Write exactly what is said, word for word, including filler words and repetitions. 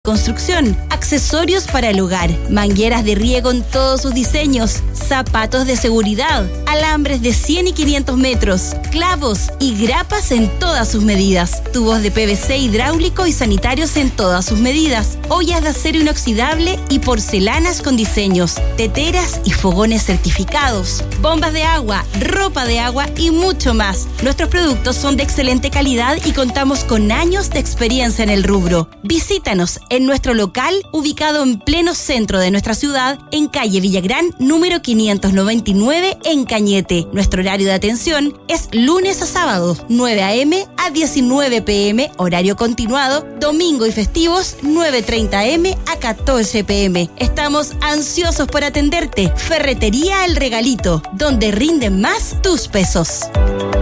Construcción, accesorios para el hogar, mangueras de riego en todos sus diseños, zapatos de seguridad, alambres de cien y quinientos metros, clavos y grapas en todas sus medidas, tubos de P V C hidráulico y sanitarios en todas sus medidas, ollas de acero inoxidable y porcelanas con diseños, teteras y fogones certificados, bombas de agua, ropa de agua y mucho más. Nuestros productos son de excelente calidad y contamos con años de experiencia en el rubro. Visítanos en nuestro local, ubicado en pleno centro de nuestra ciudad, en calle Villagrán, número quinientos noventa y nueve, en Cañete. Nuestro horario de atención es lunes a sábado, nueve a eme a diecinueve pe eme, horario continuado, domingo y festivos, nueve treinta a eme a catorce pe eme. Estamos ansiosos por atenderte. Ferretería El Regalito, donde rinden más tus pesos.